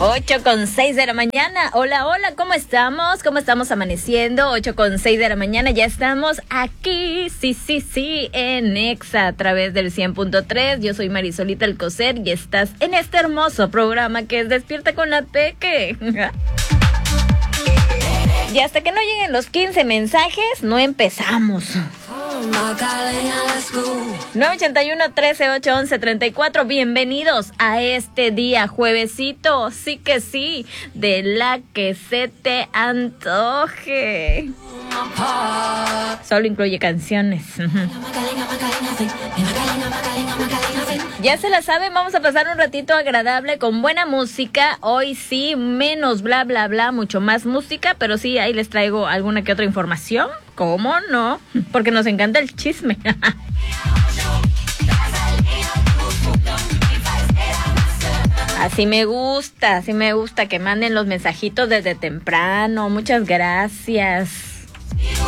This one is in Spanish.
8:06 de la mañana. Hola, hola, ¿cómo estamos? ¿Cómo estamos amaneciendo? 8:06 de la mañana, ya estamos aquí, sí, en Exa a través del 100.3. Yo soy Marisolita Alcocer y estás en este hermoso programa que es Despierta con la Peque. Y hasta que no lleguen los 15 mensajes, no empezamos. 981-13-811-34. Bienvenidos a este día juevesito, sí que sí, de la que se te antoje. Solo incluye canciones. Ya se la saben, vamos a pasar un ratito agradable con buena música. Hoy sí, menos bla bla bla, mucho más música, pero sí, ahí les traigo alguna que otra información. ¿Cómo no? Porque nos encanta el chisme. Así me gusta que manden los mensajitos desde temprano. Muchas gracias.